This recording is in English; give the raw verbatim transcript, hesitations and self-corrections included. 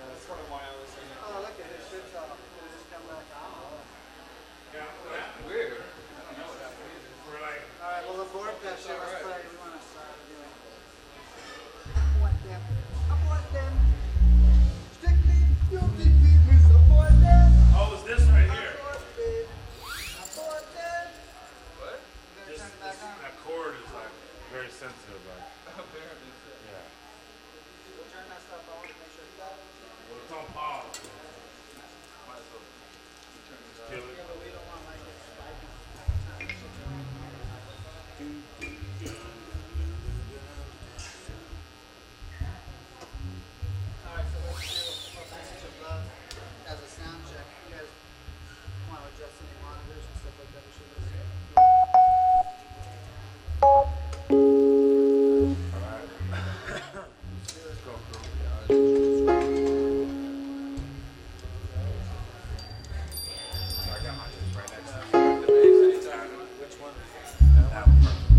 That's one of why I was saying. Oh, look at his shit's off. It'll just come back on. Yeah, That's weird. I don't know what happened either. we're like, Alright, well, abort that shit. Let's alright. play. We want to start doing it. Abort them. Abort them. Strictly guilty females. Abort them. oh, it's this right here. Abort them. Abort them. What? You This, gotta turn it this, back on. that cord is like very sensitive. Like, Apparently so. yeah. We'll turn that stuff on to make sure it's done. Well, it's on pause. Might as well turn this off. Kill it. Yeah, but we don't want like it spiking. Alright, so let's do a message of love as a sound check. You guys want to adjust any monitors and stuff like that? We should listen. Alright. Let's go, crew. I got my right next to me. The bass anytime. Which one? That one.